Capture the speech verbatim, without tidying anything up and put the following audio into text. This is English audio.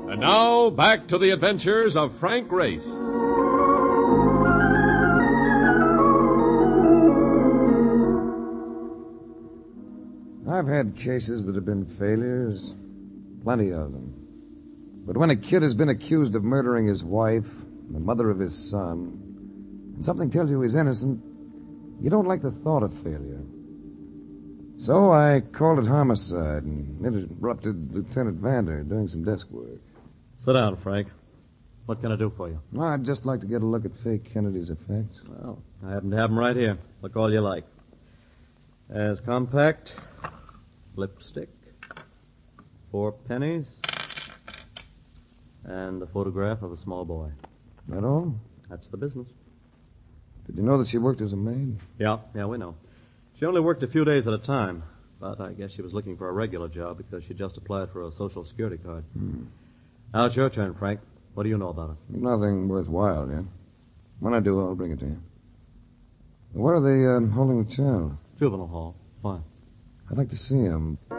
And now, back to the adventures of Frank Race. I've had cases that have been failures, plenty of them. But when a kid has been accused of murdering his wife, the mother of his son, and something tells you he's innocent, you don't like the thought of failure. So I called it homicide and interrupted Lieutenant Vander doing some desk work. Sit down, Frank. What can I do for you? Well, I'd just like to get a look at Faye Kennedy's effects. Well, I happen to have them right here. Look all you like. As compact, lipstick, four pennies, and a photograph of a small boy. That all? That's the business. Did you know that she worked as a maid? Yeah, yeah, we know. She only worked a few days at a time, but I guess she was looking for a regular job because she just applied for a Social Security card. Hmm. Now it's your turn, Frank. What do you know about her? Nothing worthwhile yet. When I do, I'll bring it to you. Where are they uh, holding the child? Juvenile hall. Fine. I'd like to see him.